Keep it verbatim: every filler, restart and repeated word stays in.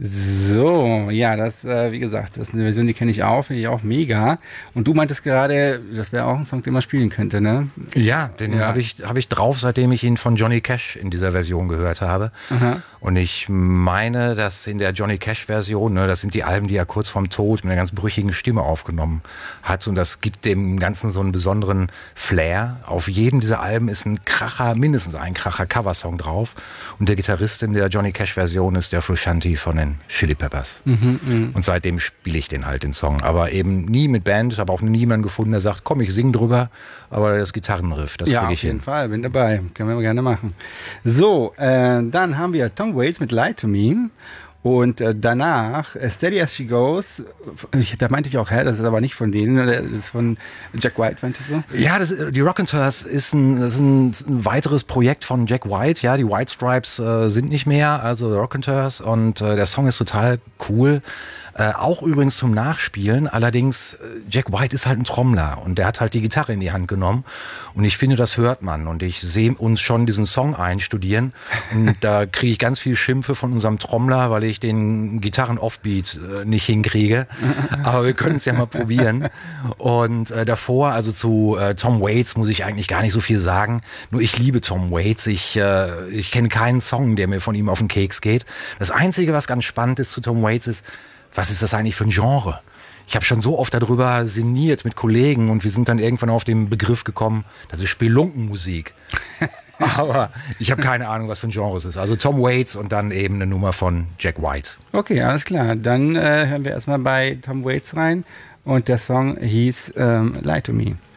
So, ja, das, äh, wie gesagt, das ist eine Version, die kenne ich auch, finde ich auch mega. Und du meintest gerade, das wäre auch ein Song, den man spielen könnte, ne? Ja, den Ja. habe ich, hab ich drauf, seitdem ich ihn von Johnny Cash in dieser Version gehört habe. Aha. Und ich meine, dass in der Johnny Cash-Version, ne, das sind die Alben, die er kurz vorm Tod mit einer ganz brüchigen Stimme aufgenommen hat. Und das gibt dem Ganzen so einen besonderen Flair. Auf jedem dieser Alben ist ein Kracher, mindestens ein Kracher-Coversong drauf. Und der Gitarrist in der Johnny Cash-Version ist der Frusciante von den Chili Peppers. Mhm, mh. Und seitdem spiele ich den halt, den Song. Aber eben nie mit Band. Ich habe auch niemanden gefunden, der sagt, komm, ich sing drüber. Aber das Gitarrenriff, das Ja, kriege auf ich jeden hin. Fall, bin dabei. Können wir gerne machen. So, äh, dann haben wir Tom Waits mit Lie to Me. Und äh, danach äh, Steady as She Goes. Ich, da meinte ich auch, hä, das ist aber nicht von denen, das ist von Jack White, meintest du? Ja, das, die Rock'n'Tours ist, ein, das ist ein, ein weiteres Projekt von Jack White. Ja, die White Stripes äh, sind nicht mehr, also Rock'n'Tours. Und äh, der Song ist total cool. Äh, auch übrigens zum Nachspielen. Allerdings, äh, Jack White ist halt ein Trommler und der hat halt die Gitarre in die Hand genommen. Und ich finde, das hört man. Und ich sehe uns schon diesen Song einstudieren. Und da kriege ich ganz viel Schimpfe von unserem Trommler, weil ich den Gitarren-Offbeat äh, nicht hinkriege. Aber wir können es ja mal probieren. Und äh, davor, also zu äh, Tom Waits, muss ich eigentlich gar nicht so viel sagen. Nur ich liebe Tom Waits. Ich, äh, ich kenne keinen Song, der mir von ihm auf den Keks geht. Das Einzige, was ganz spannend ist zu Tom Waits, ist, was ist das eigentlich für ein Genre? Ich habe schon so oft darüber sinniert mit Kollegen und wir sind dann irgendwann auf den Begriff gekommen, das ist Spelunkenmusik. Aber ich habe keine Ahnung, was für ein Genre es ist. Also Tom Waits und dann eben eine Nummer von Jack White. Okay, alles klar. Dann äh, hören wir erstmal bei Tom Waits rein und der Song hieß ähm, Lie to Me.